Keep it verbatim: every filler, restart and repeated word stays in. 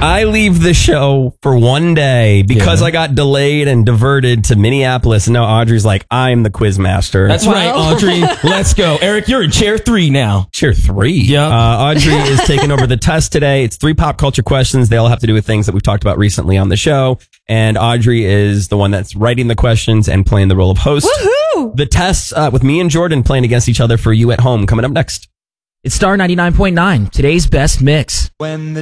I leave the show for one day because yeah. I got delayed and diverted to Minneapolis. And now Audrey's like, I'm the quiz master. That's well. right, Audrey. Let's go. Eric, you're in chair three now. Chair three? Yeah. Uh, Audrey is taking over the test today. It's three pop culture questions. They all have to do with things that we've talked about recently on the show. And Audrey is the one that's writing the questions and playing the role of host. Woohoo! The tests uh, with me and Jordan playing against each other for you at home coming up next. It's Star ninety-nine point nine, today's best mix. When the